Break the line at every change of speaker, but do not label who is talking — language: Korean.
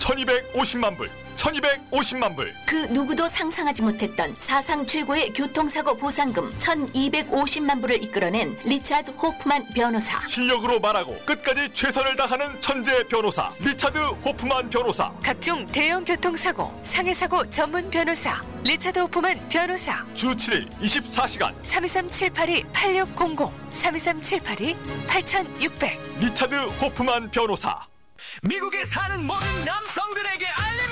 1250만 불, 1250만 불.
그 누구도 상상하지 못했던 사상 최고의 교통사고 보상금 1250만 불을 이끌어낸 리차드 호프만 변호사.
실력으로 말하고 끝까지 최선을 다하는 천재 변호사 리차드 호프만 변호사.
각종 대형 교통사고, 상해사고 전문 변호사 리차드 호프만 변호사.
주 7일 24시간
323-782-8600 323-782-8600.
리차드 호프만 변호사.
미국에 사는 모든 남성들에게 알립니다.